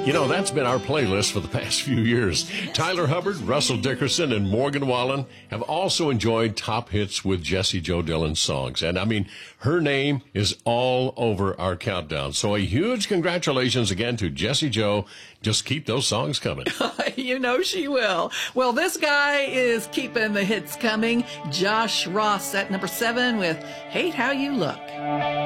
You know, that's been our playlist for the past few years. Tyler Hubbard, Russell Dickerson, and Morgan Wallen have also enjoyed top hits with Jessie Jo Dillon's songs. And I mean, her name is all over our countdown. So a huge congratulations again to Jessie Jo. Just keep those songs coming. You know she will. Well, this guy is keeping the hits coming. Josh Ross at number 7 with Hate How You Look.